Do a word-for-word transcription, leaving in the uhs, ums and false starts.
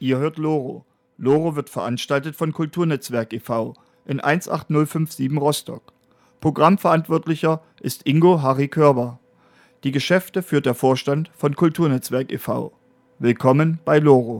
Ihr hört Loro. Loro wird veranstaltet von Kulturnetzwerk e V in eins acht null fünf sieben Rostock. Programmverantwortlicher ist Ingo Harry Körber. Die Geschäfte führt der Vorstand von Kulturnetzwerk e V. Willkommen bei Loro.